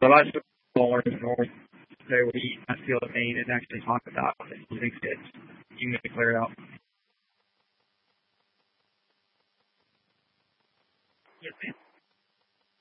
the last caller in North, there we not feel the pain and actually talk about it. You think that you need to clear it out? Yes, ma'am.